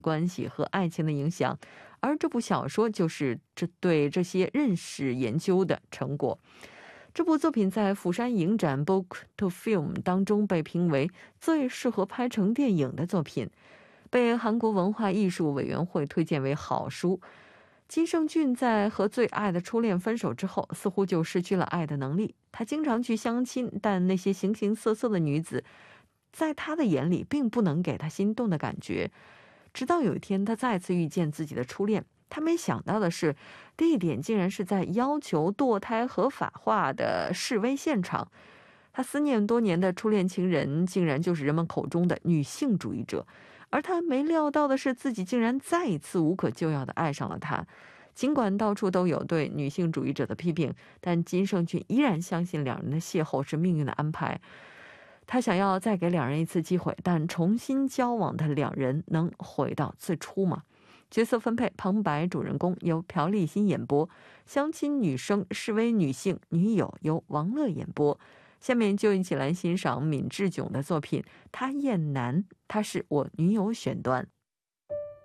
关系和爱情的影响，而这部小说就是对这些认识研究的成果。这部作品在釜山影展 Book to Film 当中被评为最适合拍成电影的作品，被韩国文化艺术委员会推荐为好书。金圣俊在和最爱的初恋分手之后，似乎就失去了爱的能力。他经常去相亲，但那些形形色色的女子，在他的眼里并不能给他心动的感觉。直到有一天，他再次遇见自己的初恋，他没想到的是，地点竟然是在要求堕胎合法化的示威现场。他思念多年的初恋情人，竟然就是人们口中的女性主义者。而他没料到的是，自己竟然再一次无可救药地爱上了他。尽管到处都有对女性主义者的批评，但金圣俊依然相信两人的邂逅是命运的安排。他想要再给两人一次机会，但重新交往的两人能回到最初吗？角色分配：旁白主人公由朴立新演播，相亲女生示威女性女友由王乐演播。下面就一起来欣赏闵志炯的作品《他厌男》，他是我女友选段。